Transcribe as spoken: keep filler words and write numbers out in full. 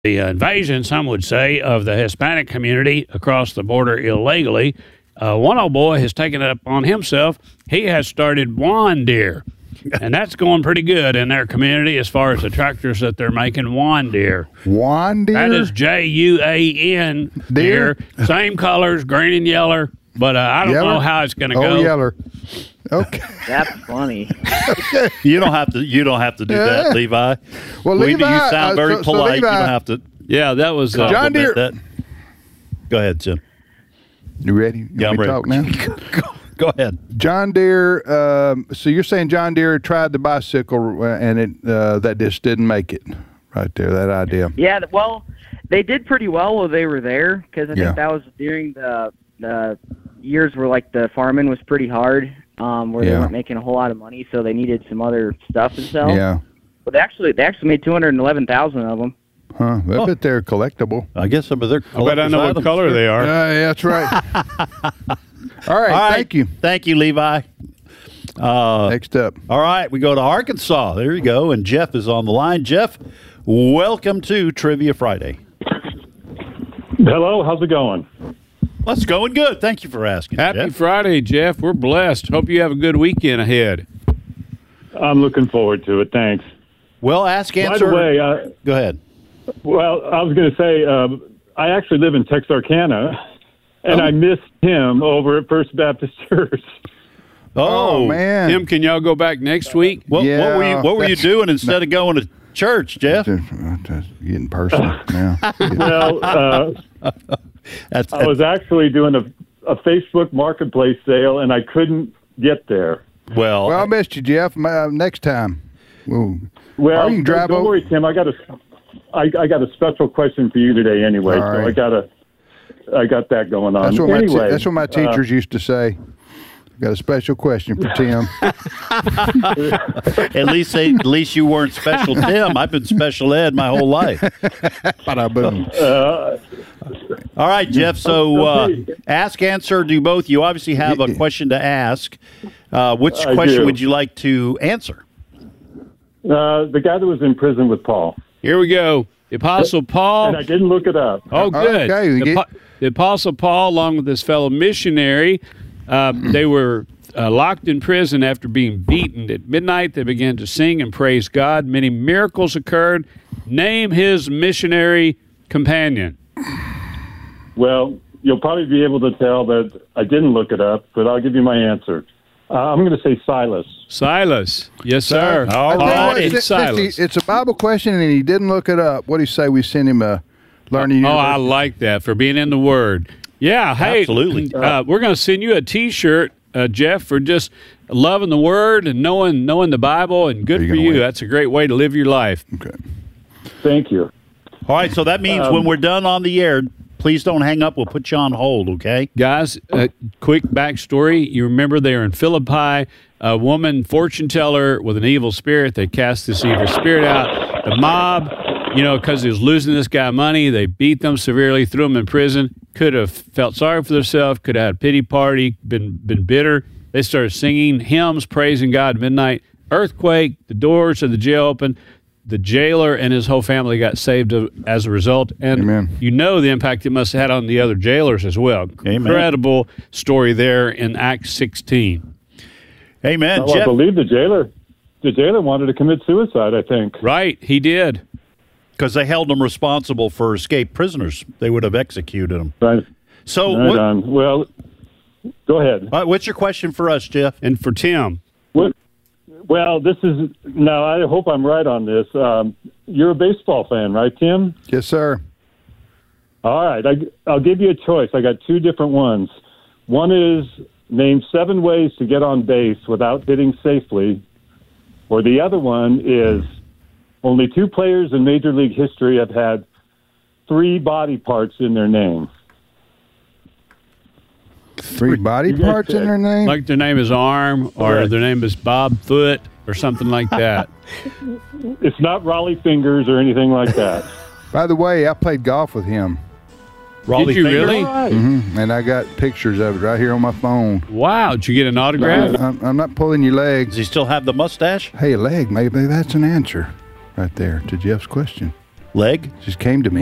the invasion, some would say, of the Hispanic community across the border illegally. Uh, one old boy has taken it upon himself. He has started Juan Deere, and that's going pretty good in their community as far as the tractors that they're making. Juan Deere. Juan Deere? That is J U A N Deere. Same colors, green and yellow, but uh, I don't Yeller? know how it's going to Oh, go. yeller. Okay. That's funny. You don't have to. You don't have to do that, Levi. Well, we, Levi, you sound uh, very so- so polite. Levi- you don't have to. Yeah, that was uh, John Deere. That. Go ahead, Jim. You ready? You Yeah, I'm want me ready. to talk now? go, go ahead. John Deere. Um, so you're saying John Deere tried the bicycle uh, and it uh, that just didn't make it, right there. That idea. Yeah, well, they did pretty well while they were there because I think Yeah. that was during the the years where like the farming was pretty hard, um, where Yeah. they weren't making a whole lot of money, so they needed some other stuff to sell. Yeah. But they actually they actually made two hundred eleven thousand of them. Huh. I Oh. bet they're collectible. I guess some of their. I bet I know what items. color they Uh, are. yeah, that's right. All right. All right. Thank you. Thank you, Levi. Uh, Next up. all right, we go to Arkansas. There you go, and Jeff is on the line. Jeff, welcome to Trivia Friday. Hello, how's it going? Well, it's going good. Thank you for asking. Happy Jeff. Friday, Jeff. We're blessed. Hope you have a good weekend ahead. I'm looking forward to it. Thanks. Well, ask, By answer. the way, uh, Go ahead. well, I was going to say um, I actually live in Texarkana, and Oh. I missed him over at First Baptist Church. Oh, Oh, man. Tim, can y'all go back next week? What, Yeah, what were you What were you that's- doing instead of going to church, Jeff? Just, uh, just getting personal now. Well, uh, That's, I was actually doing a, a Facebook Marketplace sale, and I couldn't get there. well, Well, I missed you, Jeff. Uh, next time. Well, Well, or you can drive don't over. worry, Tim. I got a, I, I got a special question for you today, anyway. All So right. I got a, I got that going on. That's what, anyway, my, te- that's what my uh, teachers used to say. Got a special question for Tim. at least they, at least you weren't special, Tim. I've been special ed my whole life. Bada boom. uh, All right, Jeff. So uh, Okay. ask, answer, do both. You obviously have a question to ask. Uh, which I question do. would you like to answer? Uh, the guy that was in prison with Paul, Here we go. The Apostle Paul. and I didn't look it up. Oh, good. Okay, we the, get- Po- the Apostle Paul, along with his fellow missionary, um, they were uh, locked in prison after being beaten. At midnight, they began to sing and praise God. Many miracles occurred. Name his missionary companion. Well, you'll probably be able to tell that I didn't look it up, but I'll give you my answer. Uh, I'm going to say Silas. Silas. Yes, sir. All I tell you Paul what, and since- since Silas. he- it's a Bible question, and he didn't look it up. What do you say we send him a learning Oh, I university? like that for being in the Word. Yeah, hey, Absolutely. Uh, we're going to send you a T-shirt, uh, Jeff, for just loving the Word and knowing knowing the Bible, and good Are you for gonna you. win? That's a great way to live your life. Okay. Thank you. All right. So that means Um, when we're done on the air, please don't hang up. We'll put you on hold. Okay. Guys, a quick backstory. You remember they were in Philippi, a woman, fortune teller with an evil spirit. They cast this evil spirit out. The mob, you know, because he was losing this guy money, they beat them severely, threw him in prison. Could have felt sorry for themselves, could have had a pity party, been been bitter. They started singing hymns, praising God at midnight. Earthquake, the doors of the jail opened. The jailer and his whole family got saved as a result. And Amen. you know the impact it must have had on the other jailers as well. Amen. Incredible story there in Acts sixteen. Amen. Well, I Jeff. believe the jailer, the jailer wanted to commit suicide, I think. Right, he did. Because they held them responsible for escaped prisoners. They would have executed them. Right, So, right what, on. Well, go ahead. uh, what's your question for us, Jeff? And for Tim, What? Well, this is now. I hope I'm right on this. Um, you're a baseball fan, right, Tim? Yes, sir. All right. I, I'll give you a choice. I got two different ones. One is name seven ways to get on base without hitting safely, or the other one is only two players in Major League history have had three body parts in their name. Three body You guys parts in said- their name? like their name is Arm or Correct. their name is Bob Foot or something like that. It's not Raleigh Fingers or anything like that. By the way, I played golf with him, Raleigh Did you Finger? really? All right. hmm and I got pictures of it right here on my phone. Wow, did you get an autograph? I'm, I'm not pulling your Does legs. he still have the mustache? Hey, a leg, maybe that's an answer right there to Jeff's question. Leg? Just came to me.